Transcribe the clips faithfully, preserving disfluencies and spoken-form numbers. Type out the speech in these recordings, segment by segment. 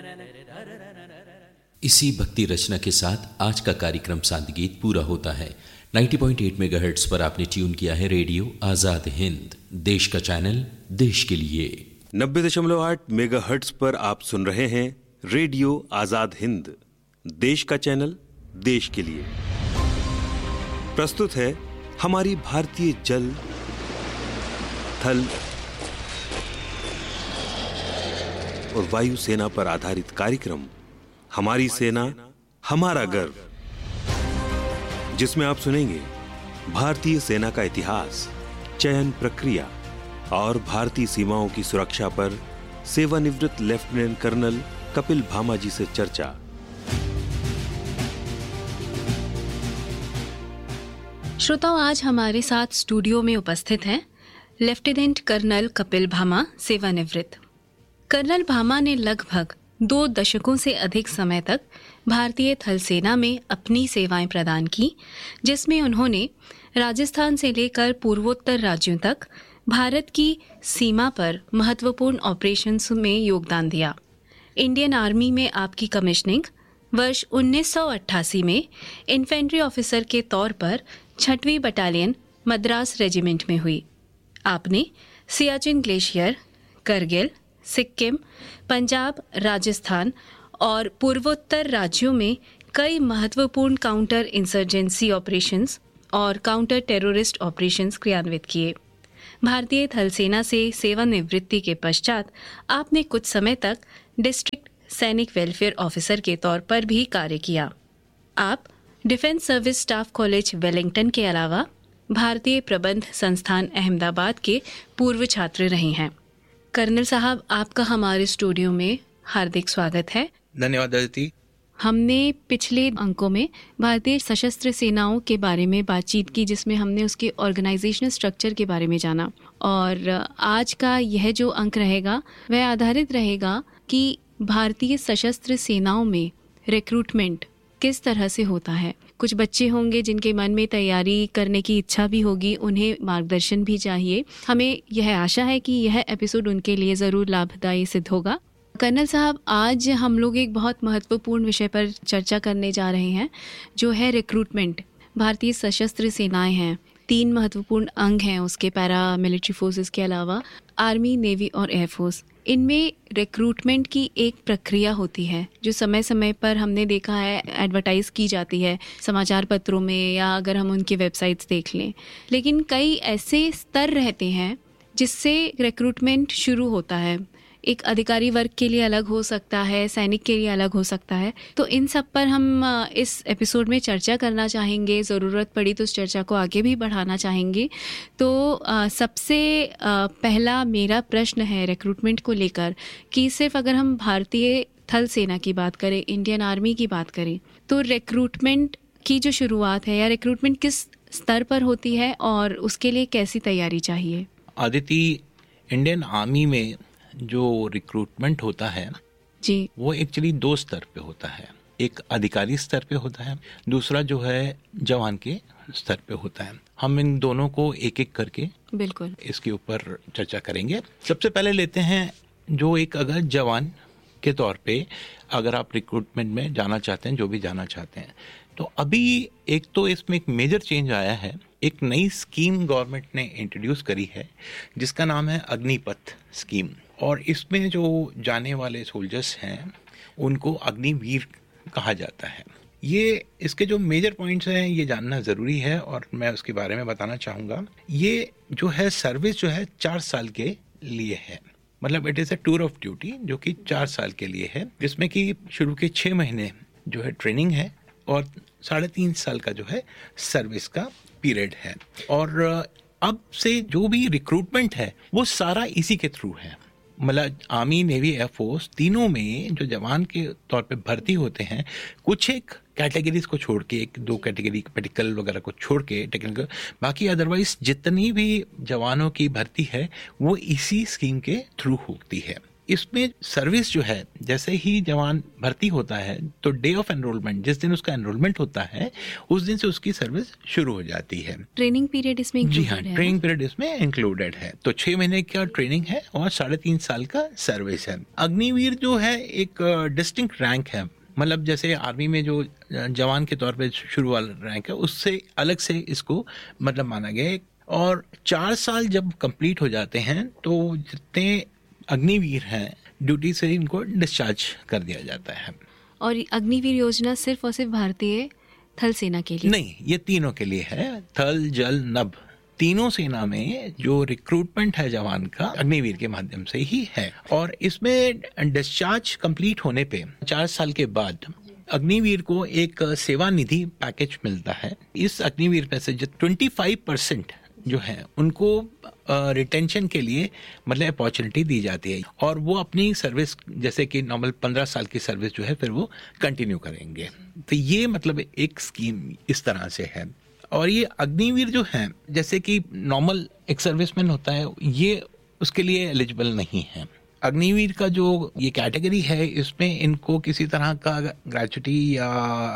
इसी भक्ति रचना के साथ आज का कार्यक्रम सादगीत पूरा होता है। नब्बे पॉइंट आठ मेगाहर्ट्ज पर आपने ट्यून किया है रेडियो आजाद हिंद, देश का चैनल, देश के लिए। नब्बे दशमलव आठ मेगाहर्ट्ज पर आप सुन रहे हैं रेडियो आजाद हिंद, देश का चैनल, देश के लिए। प्रस्तुत है हमारी भारतीय जल, थल और वायु सेना पर आधारित कार्यक्रम हमारी सेना हमारा गर्व, जिसमें आप सुनेंगे भारतीय सेना का इतिहास, चयन प्रक्रिया और भारतीय सीमाओं की सुरक्षा पर सेवानिवृत्त लेफ्टिनेंट कर्नल कपिल भामा जी से चर्चा। श्रोताओं, आज हमारे साथ स्टूडियो में उपस्थित हैं लेफ्टिनेंट कर्नल कपिल भामा, सेवानिवृत्त। कर्नल भामा ने लगभग दो दशकों से अधिक समय तक भारतीय थल सेना में अपनी सेवाएं प्रदान की, जिसमें उन्होंने राजस्थान से लेकर पूर्वोत्तर राज्यों तक भारत की सीमा पर महत्वपूर्ण ऑपरेशंस में योगदान दिया। इंडियन आर्मी में आपकी कमिश्निंग वर्ष उन्नीस सौ अट्ठासी में इन्फेंट्री ऑफिसर के तौर पर छठवीं बटालियन मद्रास रेजिमेंट में हुई। आपने सियाचिन ग्लेशियर, करगिल, सिक्किम, पंजाब, राजस्थान और पूर्वोत्तर राज्यों में कई महत्वपूर्ण काउंटर इंसर्जेंसी ऑपरेशंस और काउंटर टेररिस्ट ऑपरेशंस क्रियान्वित किए। भारतीय थल सेना से सेवानिवृत्ति के पश्चात आपने कुछ समय तक डिस्ट्रिक्ट सैनिक वेलफेयर ऑफिसर के तौर पर भी कार्य किया। आप defence service staff college Wellington के अलावा भारतीय प्रबंध संस्थान अहमदाबाद के पूर्व छात्र रहे हैं। कर्नल साहब, आपका हमारे स्टूडियो में हार्दिक स्वागत है। धन्यवाद अदिति। हमने पिछले अंकों में भारतीय सशस्त्र सेनाओं के बारे में बातचीत की, जिसमें हमने उसके ऑर्गेनाइजेशनल स्ट्रक्चर के बारे में जाना, और आज का यह जो अंक रहेगा वह आधारित रहेगा कि भारतीय सशस्त्र सेनाओं में रिक्रूटमेंट किस तरह से होता है। कुछ बच्चे होंगे जिनके मन में तैयारी करने की इच्छा भी होगी, उन्हें मार्गदर्शन भी चाहिए। हमें यह आशा है कि यह एपिसोड उनके लिए ज़रूर लाभदायी सिद्ध होगा। कर्नल साहब, आज हम लोग एक बहुत महत्वपूर्ण विषय पर चर्चा करने जा रहे हैं, जो है रिक्रूटमेंट। भारतीय सशस्त्र सेनाएं हैं, तीन महत्वपूर्ण अंग हैं उसके, पैरा मिलिट्री फोर्सेस के अलावा आर्मी, नेवी और एयरफोर्स। इनमें रिक्रूटमेंट की एक प्रक्रिया होती है जो समय समय पर हमने देखा है एडवर्टाइज की जाती है समाचार पत्रों में, या अगर हम उनकी वेबसाइट्स देख लें। लेकिन कई ऐसे स्तर रहते हैं जिससे रिक्रूटमेंट शुरू होता है। एक अधिकारी वर्ग के लिए अलग हो सकता है, सैनिक के लिए अलग हो सकता है। तो इन सब पर हम इस एपिसोड में चर्चा करना चाहेंगे। ज़रूरत पड़ी तो इस चर्चा को आगे भी बढ़ाना चाहेंगे। तो आ, सबसे आ, पहला मेरा प्रश्न है रिक्रूटमेंट को लेकर कि सिर्फ अगर हम भारतीय थल सेना की बात करें, इंडियन आर्मी की बात करें, तो रिक्रूटमेंट की जो शुरुआत है या रिक्रूटमेंट किस स्तर पर होती है और उसके लिए कैसी तैयारी चाहिए? आदिति, इंडियन आर्मी में जो रिक्रूटमेंट होता है जी, वो एक्चुअली दो स्तर पे होता है। एक अधिकारी स्तर पे होता है, दूसरा जो है जवान के स्तर पे होता है। हम इन दोनों को एक एक करके बिल्कुल इसके ऊपर चर्चा करेंगे। सबसे पहले लेते हैं जो एक अगर जवान के तौर पे अगर आप रिक्रूटमेंट में जाना चाहते हैं, जो भी जाना चाहते हैं, तो अभी एक तो इसमें एक मेजर चेंज आया है। एक नई स्कीम गवर्नमेंट ने इंट्रोड्यूस करी है जिसका नाम है अग्निपथ स्कीम, और इसमें जो जाने वाले सोल्जर्स हैं उनको अग्निवीर कहा जाता है। ये इसके जो मेजर पॉइंट्स हैं ये जानना ज़रूरी है और मैं उसके बारे में बताना चाहूँगा। ये जो है सर्विस जो है चार साल के लिए है, मतलब it is a tour of duty जो कि चार साल के लिए है, जिसमें कि शुरू के छः महीने जो है ट्रेनिंग है और साढ़े तीन साल का जो है सर्विस का पीरियड है। और अब से जो भी रिक्रूटमेंट है वो सारा इसी के थ्रू है। मतलब आर्मी, नेवी, एयरफोर्स तीनों में जो जवान के तौर पे भर्ती होते हैं, कुछ एक कैटेगरीज को छोड़ के, एक दो कैटेगरी मेडिकल वगैरह को छोड़ के टेक्निकल, बाकी अदरवाइज जितनी भी जवानों की भर्ती है वो इसी स्कीम के थ्रू होती है। इसमें सर्विस जो है, जैसे ही जवान भर्ती होता है तो डे ऑफ एनरोलमेंट, जिस दिन उसका एनरोलमेंट होता है उस दिन से उसकी सर्विस शुरू हो जाती है। ट्रेनिंग पीरियड इसमें जी हाँ, है? ट्रेनिंग पीरियड इसमें इंक्लूडेड है। तो छह महीने का ट्रेनिंग है और साढ़े तीन साल का सर्विस है। अग्निवीर जो है एक डिस्टिंक्ट रैंक है, मतलब जैसे आर्मी में जो जवान के तौर पे शुरू वाला रैंक है उससे अलग से इसको मतलब माना गया है। और चार साल जब कंप्लीट हो जाते हैं तो जितने अग्निवीर हैं ड्यूटी से इनको डिस्चार्ज कर दिया जाता है। और अग्निवीर योजना सिर्फ और सिर्फ भारतीय थल सेना के लिए नहीं, ये तीनों के लिए है। थल, जल, नभ, तीनों सेना में जो रिक्रूटमेंट है जवान का अग्निवीर के माध्यम से ही है। और इसमें डिस्चार्ज कंप्लीट होने पे चार साल के बाद अग्निवीर को एक सेवा निधि पैकेज मिलता है। इस अग्निवीर में से जो ट्वेंटी फाइव परसेंट जो है उनको रिटेंशन के लिए मतलब अपॉर्चुनिटी दी जाती है और वो अपनी सर्विस जैसे कि नॉर्मल पंद्रह साल की सर्विस जो है फिर वो कंटिन्यू करेंगे। तो ये मतलब एक स्कीम इस तरह से है। और ये अग्निवीर जो है जैसे कि नॉर्मल एक सर्विसमैन होता है, ये उसके लिए एलिजिबल नहीं है। अग्निवीर का जो ये कैटेगरी है इसमें इनको किसी तरह का ग्रेचुटी या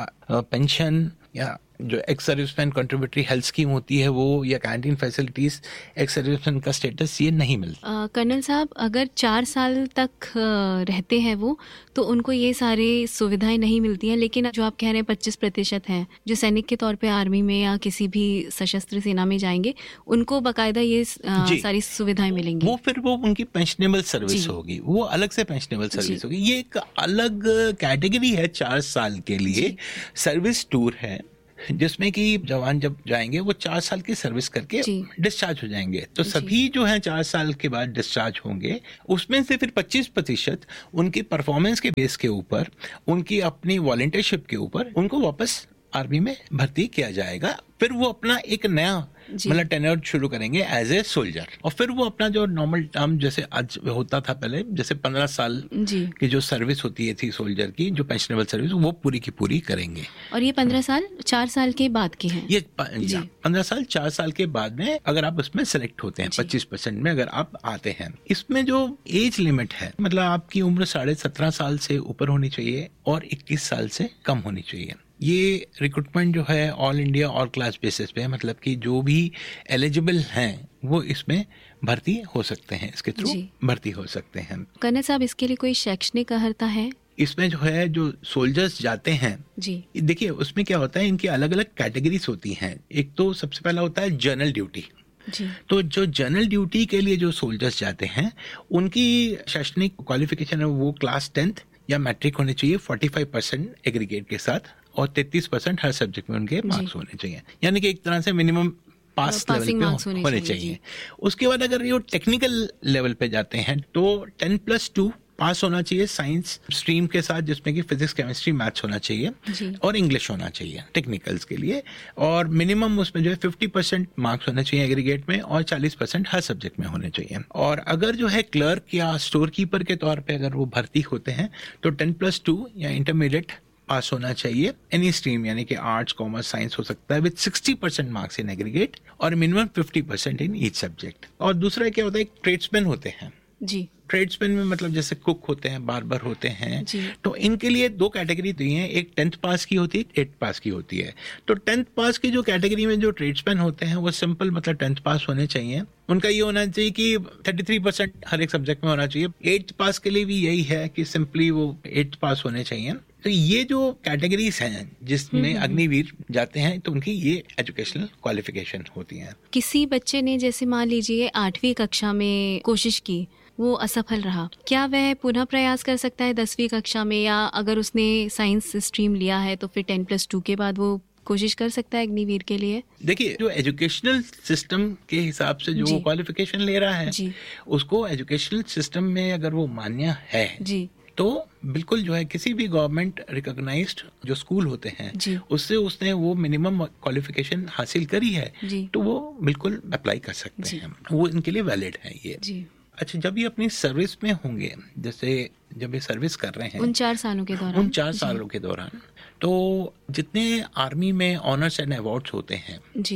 पेंशन या जो ex serviceman contributory health scheme होती है वो या कैंटीन फैसिलिटीज एक्स सर्विसमैन का स्टेटस ये नहीं मिलता। कर्नल साहब, अगर चार साल तक रहते हैं वो तो उनको ये सारी सुविधाएं नहीं मिलती हैं, लेकिन जो आप कह रहे हैं पच्चीस प्रतिशत हैं जो सैनिक के तौर पे आर्मी में या किसी भी सशस्त्र सेना में जाएंगे उनको बाकायदा ये आ, सारी सुविधाएं मिलेंगी। वो फिर वो उनकी पेंशनेबल सर्विस होगी, वो अलग से पेंशनेबल सर्विस होगी। ये एक अलग कैटेगरी है चार साल के लिए। सर्विस टूर है जिसमें कि जवान जब जाएंगे वो चार साल की सर्विस करके डिस्चार्ज हो जाएंगे। तो सभी जो है चार साल के बाद डिस्चार्ज होंगे, उसमें से फिर पच्चीस प्रतिशत उनकी परफॉर्मेंस के बेस के ऊपर, उनकी अपनी वॉलंटियरशिप के ऊपर उनको वापस आर्मी में भर्ती किया जाएगा। फिर वो अपना एक नया मतलब टेन्योर शुरू करेंगे एज ए सोल्जर और फिर वो अपना जो नॉर्मल टर्म जैसे आज होता था पहले, जैसे पंद्रह साल की जो सर्विस होती है थी सोल्जर की, जो पेंशनेबल सर्विस, वो पूरी की पूरी करेंगे। और ये पंद्रह साल चार साल के बाद के हैं। ये पंद्रह साल चार साल के बाद में अगर आप उसमें सेलेक्ट होते हैं, पच्चीस परसेंट में अगर आप आते हैं। इसमें जो एज लिमिट है मतलब आपकी उम्र साढ़े सत्रह साल से ऊपर होनी चाहिए और इक्कीस साल से कम होनी चाहिए। ये रिक्रूटमेंट जो है all India all class basis पे है, मतलब कि जो भी एलिजिबल हैं वो इसमें भर्ती हो सकते हैं, इसके थ्रू भर्ती हो सकते हैं। कर्नल साहब, इसके लिए कोई शैक्षणिक अर्हता है? इसमें जो है जो सोल्जर्स जाते हैं जी, देखिए उसमें क्या होता है, इनकी अलग अलग कैटेगरीज होती हैं। एक तो सबसे पहला होता है जनरल ड्यूटी। जी। तो जो जनरल ड्यूटी के लिए जो सोल्जर्स जाते हैं उनकी शैक्षणिक क्वालिफिकेशन है वो क्लास टेंथ या मैट्रिक होने चाहिए पैंतालीस परसेंट एग्रीगेट के साथ और तैंतीस परसेंट हर सब्जेक्ट में उनके मार्क्स होने चाहिए, यानी कि एक तरह से मिनिमम पास लेवल पे होने, होने चाहिए। उसके बाद अगर ये टेक्निकल लेवल पे जाते हैं तो टेन प्लस टू पास होना चाहिए साइंस स्ट्रीम के साथ, जिसमें कि फिजिक्स, केमिस्ट्री, मैथ्स होना चाहिए और इंग्लिश होना चाहिए टेक्निकल्स के लिए। और मिनिमम उसमें जो है पचास परसेंट मार्क्स होने चाहिए एग्रीगेट में और चालीस परसेंट हर सब्जेक्ट में होने चाहिए। और अगर जो है क्लर्क या स्टोर कीपर के तौर पे अगर वो भर्ती होते हैं तो टेन प्लस टू या इंटरमीडिएट पास होना चाहिए एनी स्ट्रीम, यानी कि आर्ट्स, कॉमर्स, साइंस हो सकता है, with sixty percent marks in aggregate और minimum fifty percent in each subject. और दूसरा क्या होता है, ट्रेड्समैन होते हैं जी। ट्रेड्समैन में मतलब जैसे कुक होते हैं, बार्बर होते हैं, तो इनके लिए दो कैटेगरी दी है, एक टेंथ पास की होती है, एट्थ पास की होती है। तो टेंथ पास की जो कैटेगरी में जो ट्रेड्समैन होते हैं वो सिंपल मतलब टेंथ पास होने चाहिए। उनका ये होना चाहिए कि तैंतीस परसेंट हर एक सब्जेक्ट में होना चाहिए। एट्थ पास के लिए भी यही है कि सिंपली वो एट्थ पास होने चाहिए। तो ये जो कैटेगरीज हैं जिसमें अग्निवीर जाते हैं तो उनकी ये एजुकेशनल क्वालिफिकेशन होती है। किसी बच्चे ने जैसे मान लीजिए आठवीं कक्षा में कोशिश की, वो असफल रहा, क्या वह पुनः प्रयास कर सकता है दसवीं कक्षा में, या अगर उसने साइंस स्ट्रीम लिया है तो फिर टेन प्लस टू के बाद वो कोशिश कर सकता है अग्निवीर के लिए? देखिए, जो एजुकेशनल सिस्टम के हिसाब से जो क्वालिफिकेशन ले रहा है जी। उसको एजुकेशनल सिस्टम में अगर वो मान्य है जी, तो बिल्कुल जो है किसी भी गवर्नमेंट रिकॉग्नाइज्ड जो स्कूल होते हैं उससे उसने वो मिनिमम क्वालिफिकेशन हासिल करी है तो वो बिल्कुल अप्लाई कर सकते हैं, वो इनके लिए वैलिड है ये जी। अच्छा, जब ये अपनी सर्विस में होंगे, जैसे जब ये सर्विस कर रहे हैं उन चार सालों के दौरान उन चार सालों के दौरान तो जितने आर्मी में ऑनर्स एंड अवार्ड्स होते हैं जी,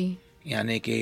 यानी कि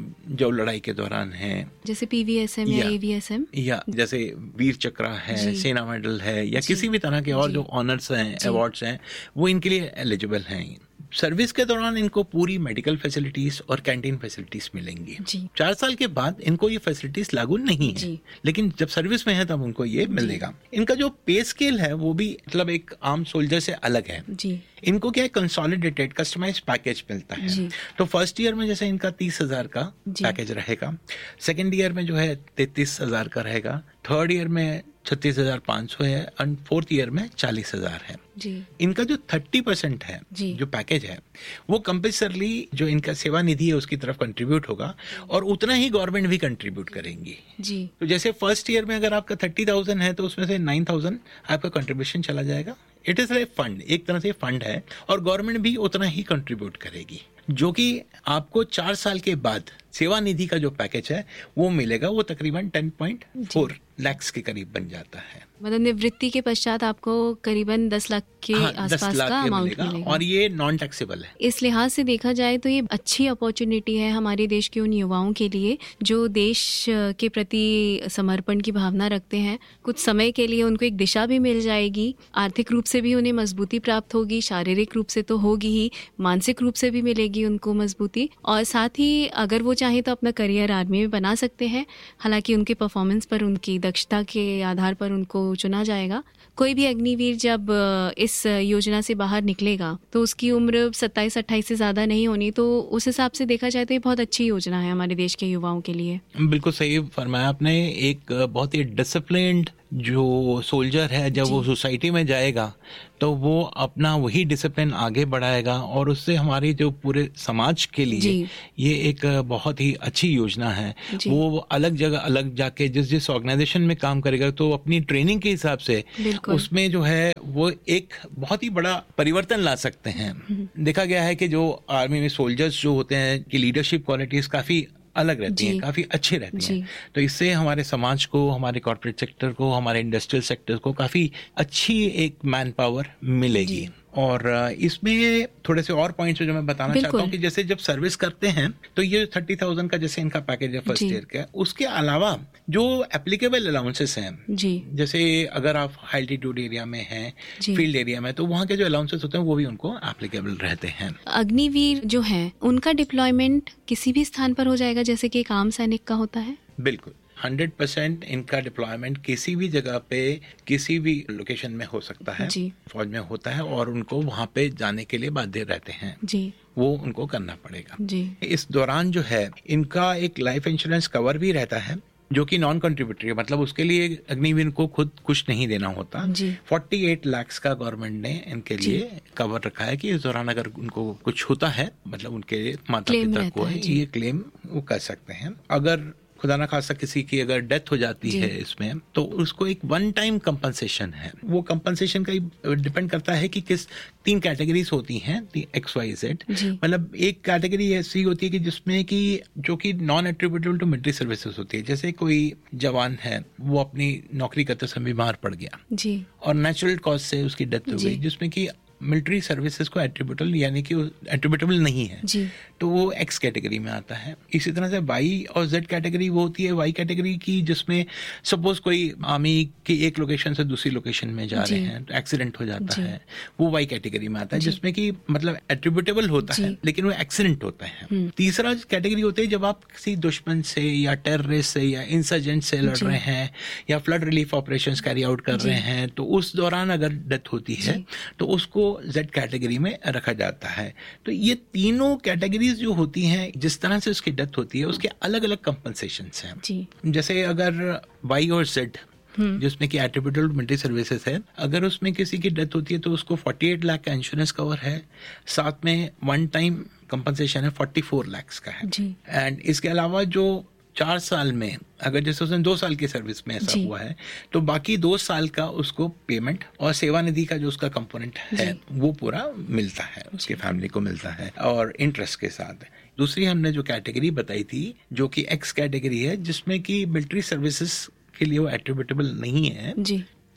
जो लड़ाई के दौरान है, जैसे पीवीएसएम या एवीएसएम, या जैसे वीर चक्र है, सेना मेडल है, या किसी भी तरह के और जो ऑनर्स हैं, अवार्ड्स हैं, वो इनके लिए एलिजिबल हैं। सर्विस के दौरान इनको पूरी मेडिकल फैसिलिटीज और कैंटीन फैसिलिटीज मिलेंगी। चार साल के बाद इनको ये फैसिलिटीज लागू नहीं है, लेकिन जब सर्विस में है तब उनको ये मिलेगा। इनका जो पे स्केल है वो भी मतलब एक आम सोल्जर से अलग है। जी। इनको क्या है, कंसोलिडेटेड कस्टमाइज पैकेज मिलता है। तो फर्स्ट ईयर में जैसे इनका तीस हजार का पैकेज रहेगा, सेकेंड ईयर में जो है तैतीस हजार का रहेगा, थर्ड ईयर में छत्तीस हजार पाँच सौ है, और फोर्थ ईयर में चालीस हजार है। जी। इनका जो थर्टी परसेंट है जो पैकेज है वो कंपल्सरली जो इनका सेवा निधि है उसकी तरफ कंट्रीब्यूट होगा, और उतना ही गवर्नमेंट भी कंट्रीब्यूट करेंगी। जी। तो जैसे फर्स्ट ईयर में अगर आपका थर्टी थाउजेंड है तो उसमें से नाइन थाउजेंड आपका कंट्रीब्यूशन चला जाएगा। इट इज ए फंड, एक तरह से फंड है, और गवर्नमेंट भी उतना ही कंट्रीब्यूट करेगी, जो कि आपको चार साल के बाद सेवा निधि का जो पैकेज है वो मिलेगा, वो तकरीबन टेन पॉइंट फोर लाख के करीब बन जाता है। मतलब निवृत्ति के पश्चात आपको करीबन दस लाख के हाँ, आसपास का अमाउंट मिलेगा, मिलेगा, और ये नॉन टैक्सेबल है। इस लिहाज से देखा जाए तो ये अच्छी अपॉर्चुनिटी है हमारे देश के उन युवाओं के लिए जो देश के प्रति समर्पण की भावना रखते हैं। कुछ समय के लिए उनको एक दिशा भी मिल जाएगी, आर्थिक रूप से भी उन्हें मजबूती प्राप्त होगी, शारीरिक रूप से तो होगी ही, मानसिक रूप से भी मिलेगी उनको मजबूती, और साथ ही अगर वो चाहे तो अपना करियर आर्मी में बना सकते हैं। हालांकि उनके परफॉर्मेंस पर, उनकी दक्षता के आधार पर उनको चुना जाएगा। कोई भी अग्निवीर जब इस योजना से बाहर निकलेगा तो उसकी उम्र सत्ताईस अट्ठाईस से ज्यादा नहीं होनी, तो उस हिसाब से देखा जाए तो ये बहुत अच्छी योजना है हमारे देश के युवाओं के लिए। बिल्कुल सही फरमाया आपने। एक बहुत ही डिसिप्लिन्ड जो सोल्जर है जब वो सोसाइटी में जाएगा तो वो अपना वही डिसिप्लिन आगे बढ़ाएगा, और उससे हमारी जो पूरे समाज के लिए ये एक बहुत ही अच्छी योजना है। वो अलग जगह अलग जाके जिस जिस ऑर्गेनाइजेशन में काम करेगा तो अपनी ट्रेनिंग के हिसाब से उसमें जो है वो एक बहुत ही बड़ा परिवर्तन ला सकते हैं। देखा गया है कि जो आर्मी में सोल्जर्स जो होते हैं कि लीडरशिप क्वालिटीज काफी अलग रहती हैं, काफी अच्छी रहती हैं। तो इससे हमारे समाज को, हमारे कॉर्पोरेट सेक्टर को, हमारे इंडस्ट्रियल सेक्टर को काफी अच्छी एक मैन पावर मिलेगी। और इसमें थोड़े से और पॉइंट्स जो मैं बताना चाहता हूँ कि जैसे जब सर्विस करते हैं तो ये थर्टी थाउजेंड का जैसे इनका पैकेज है फर्स्ट ईयर का, उसके अलावा जो एप्लीकेबल अलाउंसेस हैं, जैसे अगर आप हाई एल्टीट्यूड एरिया में हैं, फील्ड एरिया में, तो वहाँ के जो अलाउंसेस होते हैं वो भी उनको एप्लीकेबल रहते हैं। अग्निवीर जो है उनका डिप्लॉयमेंट किसी भी स्थान पर हो जाएगा जैसे कि एक आम सैनिक का होता है? बिल्कुल, हंड्रेड परसेंट इनका डिप्लॉयमेंट किसी भी जगह पे किसी भी लोकेशन में हो सकता है, फौज में होता है, और उनको वहाँ पे जाने के लिए बाध्य रहते हैं जी। वो उनको करना पड़ेगा जी। इस दौरान जो है इनका एक लाइफ इंश्योरेंस कवर भी रहता है जो कि नॉन कंट्रीब्यूटरी, मतलब उसके लिए अग्निवीर को खुद कुछ नहीं देना होता। अड़तालीस लाख का गवर्नमेंट ने इनके लिए कवर रखा है कि इस दौरान अगर उनको कुछ होता है, मतलब उनके माता पिता को ये क्लेम वो कर सकते हैं। अगर खुदा ना खासा किसी की अगर डेथ हो जाती है इसमें तो उसको एक वन टाइम कंपनसेशन है। वो कंपनसेशन का डिपेंड करता है कि किस तीन कैटेगरीज होती हैं, एक्स वाई जेड। मतलब एक कैटेगरी ऐसी होती है कि जिसमें कि जो कि non attributable to military services होती है। जैसे कोई जवान है वो अपनी नौकरी करते समय बीमार पड़ गया जी, और नेचुरल कॉज से उसकी डेथ हो गई, जिसमें कि मिलिट्री सर्विसेज को एट्रीब्यूटेबल यानी कि एट्रीब्यूटेबल नहीं है जी, तो वो एक्स कैटेगरी में आता है। इसी तरह से वाई और जेड कैटेगरी वो होती है वाई कैटेगरी की, जिसमें सपोज कोई आर्मी की एक लोकेशन से दूसरी लोकेशन में जा रहे हैं तो एक्सीडेंट हो जाता है, वो वाई कैटेगरी में आता है, जिसमें कि मतलब एट्रीब्यूटेबल होता है लेकिन वो एक्सीडेंट होता है। तीसरा कैटेगरी होती है जब आप किसी दुश्मन से या टेररिस्ट से या इंसर्जेंट से लड़ रहे हैं या flood relief operations carry out कर रहे हैं, तो उस दौरान अगर डेथ होती है तो उसको जेड कैटेगरी में रखा जाता है। तो ये तीनों कैटेगरीज जो होती हैं, जिस तरह से उसकी डेथ होती है उसके अलग अलग कंपनसेशंस हैं। जैसे अगर वाई और जेड जिसमें कि एट्रीब्यूटेबल मिलिट्री सर्विसेज है, अगर उसमें किसी की डेथ होती है तो उसको अड़तालीस लाख का इंश्योरेंस कवर है, साथ में वन टाइम कंपनसेशन है चौवालीस लाख का है। एंड इसके अलावा जो चार साल में अगर जैसे उसने दो साल की सर्विस में ऐसा हुआ है तो बाकी दो साल का उसको पेमेंट और सेवा निधि का जो उसका कंपोनेंट है वो पूरा मिलता है, उसकी फैमिली को मिलता है और इंटरेस्ट के साथ। दूसरी हमने जो कैटेगरी बताई थी जो कि एक्स कैटेगरी है, जिसमें कि मिलिट्री सर्विसेज के लिए वो एट्रीब्यूटेबल नहीं है जी,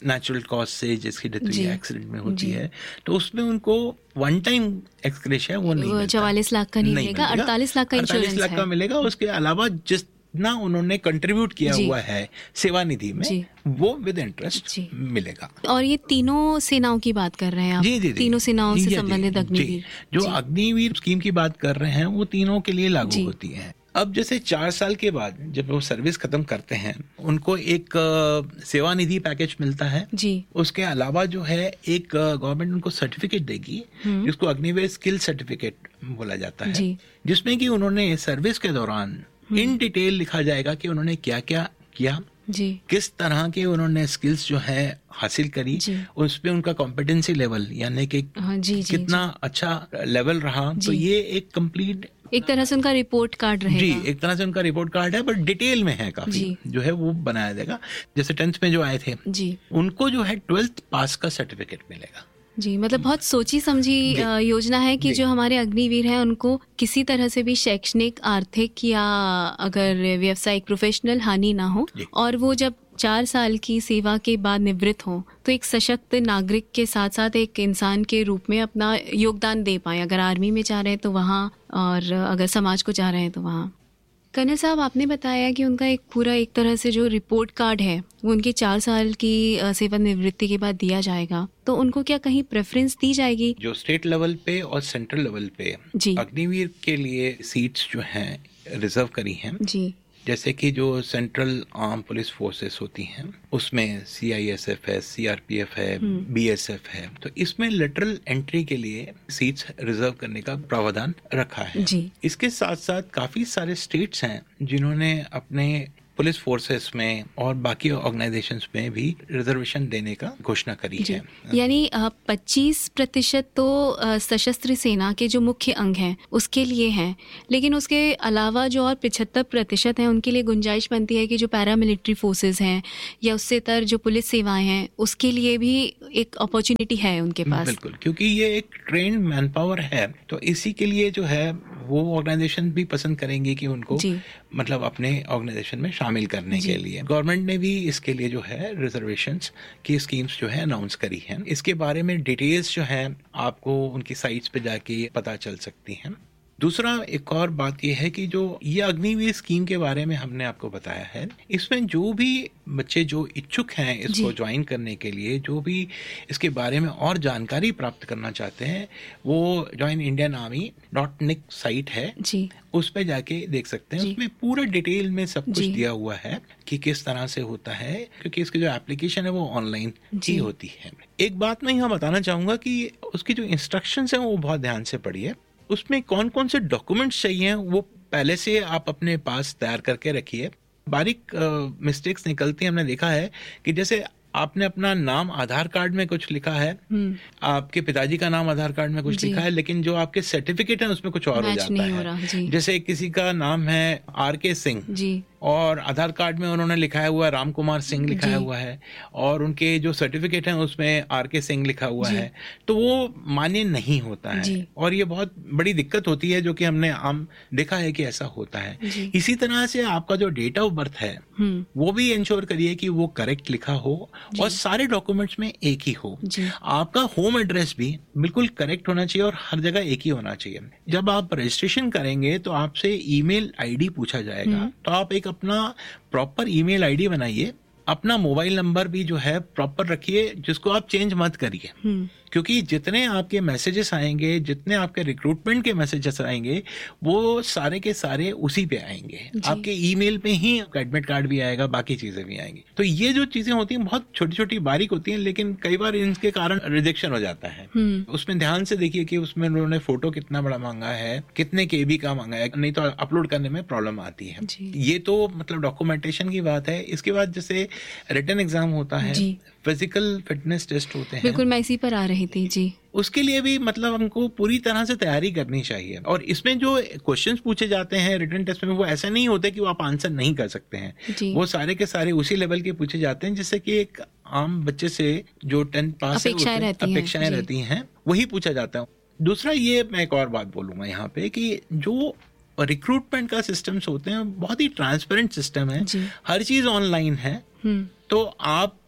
नेचुरल कॉज से जिसकी डेथ हुई है, एक्सीडेंट में होती है, तो उसमें उनको वन टाइम एक्सग्रेशिया वो नहीं मिलता, चवालीस लाख का नहीं मिलेगा, अड़तालीस लाख का इंश्योरेंस है, अड़तालीस लाख का मिलेगा। उसके अलावा जिस ना उन्होंने कंट्रीब्यूट किया हुआ है सेवा निधि में, वो विद इंटरेस्ट मिलेगा। और ये तीनों सेनाओं की बात कर रहे हैं आप? जी जी, तीनों सेनाओं से संबंधित अग्निवीर, जो अग्निवीर स्कीम की बात कर रहे हैं वो तीनों के लिए लागू होती है। अब जैसे चार साल के बाद जब वो सर्विस खत्म करते हैं, उनको एक सेवा निधि पैकेज मिलता है जी। उसके अलावा जो है एक गवर्नमेंट उनको सर्टिफिकेट देगी जिसको अग्निवीर स्किल सर्टिफिकेट बोला जाता है, जिसमें कि उन्होंने सर्विस के दौरान इन डिटेल लिखा जाएगा कि उन्होंने क्या क्या किया जी, किस तरह के उन्होंने स्किल्स जो है हासिल करी, उस पे उनका कॉम्पिटेंसी लेवल यानी कि हाँ, जी, जी, कितना जी, अच्छा लेवल रहा। तो ये एक कंप्लीट एक तरह से उनका रिपोर्ट कार्ड रहेगा। जी, एक तरह से उनका रिपोर्ट कार्ड है, बट डिटेल में है काफी, जो है वो बनाया जाएगा। जैसे टेंथ में जो आए थे जी, उनको जो है ट्वेल्थ पास का सर्टिफिकेट मिलेगा जी। मतलब बहुत सोची समझी योजना है कि जो हमारे अग्निवीर हैं उनको किसी तरह से भी शैक्षणिक, आर्थिक या अगर व्यावसायिक प्रोफेशनल हानि ना हो, और वो जब चार साल की सेवा के बाद निवृत्त हो तो एक सशक्त नागरिक के साथ साथ एक इंसान के रूप में अपना योगदान दे पाए। अगर आर्मी में जा रहे हैं तो वहाँ, और अगर समाज को जा रहे हैं तो वहाँ। कर्नल साहब, आपने बताया कि उनका एक पूरा एक तरह से जो रिपोर्ट कार्ड है वो उनके चार साल की सेवानिवृत्ति के बाद दिया जाएगा, तो उनको क्या कहीं प्रेफरेंस दी जाएगी? जो स्टेट लेवल पे और सेंट्रल लेवल पे अग्निवीर के लिए सीट्स जो हैं रिजर्व करी हैं जी। जैसे कि जो सेंट्रल आर्म पुलिस फोर्सेस होती हैं उसमें सी आई एस एफ है, सी आर पी एफ है, बी एस एफ है, तो इसमें लेटरल एंट्री के लिए सीट्स रिजर्व करने का प्रावधान रखा है जी। इसके साथ साथ काफी सारे स्टेट्स हैं जिन्होंने अपने पुलिस फोर्सेस में और बाकी ऑर्गेनाइजेशंस में भी रिजर्वेशन देने का घोषणा करी है। यानी पच्चीस प्रतिशत तो सशस्त्र सेना के जो मुख्य अंग हैं उसके लिए हैं, लेकिन उसके अलावा जो और पिछहत्तर प्रतिशत हैं उनके लिए गुंजाइश बनती है कि जो पैरामिलिट्री फोर्सेस हैं या उससे तर जो पुलिस सेवाएं हैं उसके लिए भी एक अपॉर्चुनिटी है उनके पास। बिल्कुल, क्योंकि ये एक ट्रेन्ड मैन पावर है, तो इसी के लिए जो है वो ऑर्गेनाइजेशन भी पसंद करेंगे कि उनको मतलब अपने ऑर्गेनाइजेशन में शामिल करने के लिए। गवर्नमेंट ने भी इसके लिए जो है रिजर्वेशंस की स्कीम्स जो है अनाउंस करी हैं। इसके बारे में डिटेल्स जो है आपको उनकी साइट्स पे जाके पता चल सकती हैं। दूसरा एक और बात यह है कि जो ये अग्निवीर स्कीम के बारे में हमने आपको बताया है, इसमें जो भी बच्चे जो इच्छुक हैं इसको ज्वाइन करने के लिए, जो भी इसके बारे में और जानकारी प्राप्त करना चाहते हैं, वो join Indian army dot nic site है जी। उस पे जाके देख सकते हैं। उसमें पूरा डिटेल में सब कुछ दिया हुआ है कि किस तरह से होता है, क्योंकि इसकी जो एप्लीकेशन है वो ऑनलाइन ही होती है। एक बात मैं यहाँ बताना चाहूंगा कि उसकी जो इंस्ट्रक्शंस हैं वो बहुत ध्यान से पढ़िए। उसमें कौन कौन से डॉक्यूमेंट्स चाहिए वो पहले से आप अपने पास तैयार करके रखिए। बारीक मिस्टेक्स निकलती हैं, हमने देखा है कि जैसे आपने अपना नाम आधार कार्ड में कुछ लिखा है, आपके पिताजी का नाम आधार कार्ड में कुछ लिखा है, लेकिन जो आपके सर्टिफिकेट है उसमें कुछ और हो जाता है। जैसे किसी का नाम है आर के सिंह और आधार कार्ड में उन्होंने लिखा हुआ राम कुमार सिंह लिखा हुआ है, और उनके जो सर्टिफिकेट हैं उसमें आर के सिंह लिखा हुआ है, तो वो मान्य नहीं होता है और ये बहुत बड़ी दिक्कत होती है, जो कि हमने आम देखा है कि ऐसा होता है। इसी तरह से आपका जो डेट ऑफ बर्थ है वो भी इंश्योर करिए कि वो करेक्ट लिखा हो और सारे डॉक्यूमेंट्स में एक ही हो। आपका होम एड्रेस भी बिल्कुल करेक्ट होना चाहिए और हर जगह एक ही होना चाहिए। जब आप रजिस्ट्रेशन करेंगे तो आपसे ईमेल आईडी पूछा जाएगा, तो आप एक अपना प्रॉपर ईमेल आईडी बनाइए, अपना मोबाइल नंबर भी जो है प्रॉपर रखिए, जिसको आप चेंज मत करिए, क्योंकि जितने आपके मैसेजेस आएंगे, जितने आपके रिक्रूटमेंट के मैसेजेस आएंगे, वो सारे के सारे उसी पे आएंगे। आपके ईमेल पे ही एडमिट कार्ड भी आएगा, बाकी चीजें भी आएंगी। तो ये जो चीजें होती हैं बहुत छोटी छोटी बारीक होती हैं, लेकिन कई बार इनके कारण रिजेक्शन हो जाता है। उसमें ध्यान से देखिए कि उसमें उन्होंने फोटो कितना बड़ा मांगा है, कितने केबी का मांगा है, नहीं तो अपलोड करने में प्रॉब्लम आती है। ये तो मतलब डॉक्यूमेंटेशन की बात है। इसके बाद जैसे रिटन एग्जाम होता है, फिजिकल फिटनेस टेस्ट होते हैं। बिल्कुल, मैं इसी पर आ रही थी जी। उसके लिए भी मतलब हमको पूरी तरह से तैयारी करनी चाहिए, और इसमें जो क्वेश्चंस पूछे जाते हैं रिटन टेस्ट में, वो ऐसा नहीं होते कि वो आप आंसर नहीं कर सकते हैं। वो सारे के सारे उसी लेवल के पूछे जाते हैं, जिससे कि एक आम बच्चे से जो टेंथ पास अपेक्षाएं रहती, अपेक्षाएं रहती हैं वही पूछा जाता है। दूसरा ये मैं एक और बात बोलूंगा यहाँ पे कि जो रिक्रूटमेंट का सिस्टम्स होते हैं बहुत ही ट्रांसपेरेंट सिस्टम है, हर चीज ऑनलाइन है, तो आपको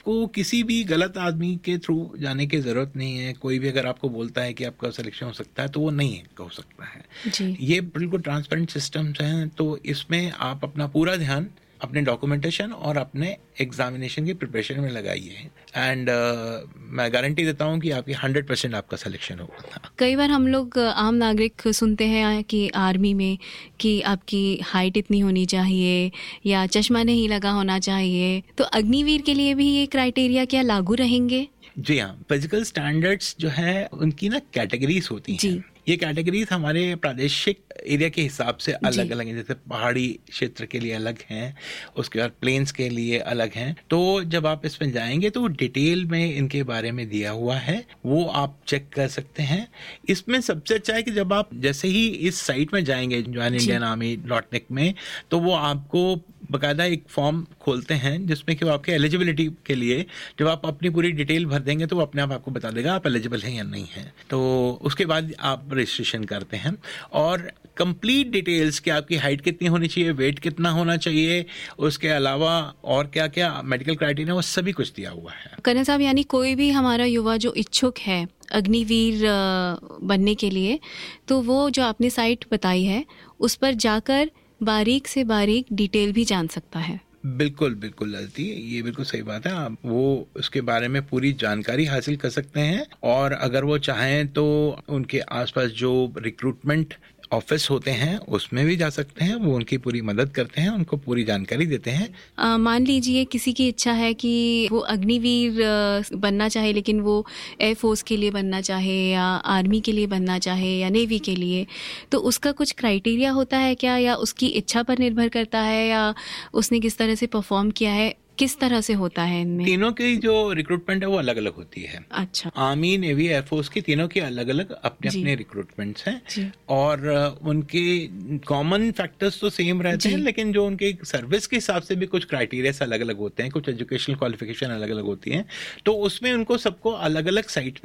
आपको किसी भी गलत आदमी के थ्रू जाने की ज़रूरत नहीं है। कोई भी अगर आपको बोलता है कि आपका सिलेक्शन हो सकता है तो वो नहीं हो सकता है जी। ये बिल्कुल ट्रांसपेरेंट सिस्टम्स हैं, तो इसमें आप अपना पूरा ध्यान अपने डॉक्यूमेंटेशन और अपने एग्जामिनेशन की प्रिपरेशन में लगाइए एंड uh, मैं गारंटी देता हूँ कि आपकी हंड्रेड परसेंट आपका सिलेक्शन होगा। कई बार हम लोग आम नागरिक सुनते हैं कि आर्मी में कि आपकी हाइट इतनी होनी चाहिए या चश्मा नहीं लगा होना चाहिए, तो अग्निवीर के लिए भी ये क्राइटेरिया क्या लागू रहेंगे? जी हाँ, फिजिकल स्टैंडर्ड्स जो है उनकी ना कैटेगरीज होती हैं। ये कैटेगरीज हमारे प्रादेशिक एरिया के हिसाब से अलग अलग हैं। जैसे पहाड़ी क्षेत्र के लिए अलग हैं, उसके बाद प्लेन्स के लिए अलग हैं। तो जब आप इसमें जाएंगे तो डिटेल में इनके बारे में दिया हुआ है, वो आप चेक कर सकते हैं। इसमें सबसे अच्छा है कि जब आप जैसे ही इस साइट में जाएंगे join Indian army dot net में, तो वो आपको बकायदा एक फॉर्म खोलते हैं जिसमें कि वो आपके एलिजिबिलिटी के लिए जब आप अपनी पूरी डिटेल भर देंगे तो वो अपने आप आपको बता देगा आप एलिजिबल हैं या नहीं हैं। तो उसके बाद आप रजिस्ट्रेशन करते हैं और कंप्लीट डिटेल्स कि आपकी हाइट कितनी होनी चाहिए, वेट कितना होना चाहिए, उसके अलावा और क्या क्या मेडिकल क्राइटेरिया, वो सभी कुछ दिया हुआ है। कर्नल साहब, यानी कोई भी हमारा युवा जो इच्छुक है अग्निवीर बनने के लिए, तो वो जो आपने साइट बताई है उस पर जाकर बारीक से बारीक डिटेल भी जान सकता है। बिल्कुल बिल्कुल ललती, ये बिल्कुल सही बात है। आप वो उसके बारे में पूरी जानकारी हासिल कर सकते हैं और अगर वो चाहें तो उनके आसपास जो रिक्रूटमेंट ऑफिस होते हैं उसमें भी जा सकते हैं। वो उनकी पूरी मदद करते हैं, उनको पूरी जानकारी देते हैं। मान लीजिए किसी की इच्छा है कि वो अग्निवीर बनना चाहे, लेकिन वो एयरफोर्स के लिए बनना चाहे या आर्मी के लिए बनना चाहे या नेवी के लिए, तो उसका कुछ क्राइटेरिया होता है क्या, या उसकी इच्छा पर निर्भर करता है, या उसने किस तरह से परफॉर्म किया है, किस तरह से होता है इनमें? तीनों की जो रिक्रूटमेंट है वो अलग अलग होती है। अच्छा। आर्मी, नेवी, एयरफोर्स की तीनों की अलग अलग अपने अपने रिक्रूटमेंट्स हैं और उनके कॉमन फैक्टर्स तो सेम रहते हैं, लेकिन जो उनके सर्विस के हिसाब से भी कुछ क्राइटेरिया अलग अलग होते हैं, कुछ एजुकेशनल क्वालिफिकेशन अलग अलग होती हैं। तो उसमें उनको सबको अलग अलग साइट